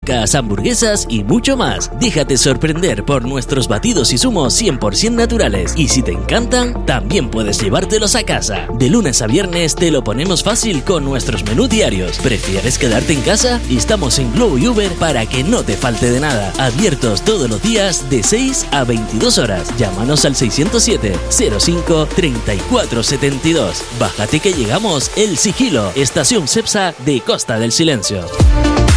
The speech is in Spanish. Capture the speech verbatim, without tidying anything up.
vodkas, hamburguesas y mucho más. Déjate sorprender por nuestros batidos y zumos cien por ciento naturales. Y si te encantan, también puedes llevártelos a casa. De lunes a viernes te lo ponemos fácil con nuestros menús diarios. ¿Prefieres quedarte en casa? Estamos en Globo y Uber para que no te falte de nada. Abiertos todos los días de seis a veintidós horas. Llámanos al seiscientos siete, cero cinco, treinta y cuatro setenta y dos. Bájate que llegamos. El Sigilo, estación Cepsa de Costa del Silencio.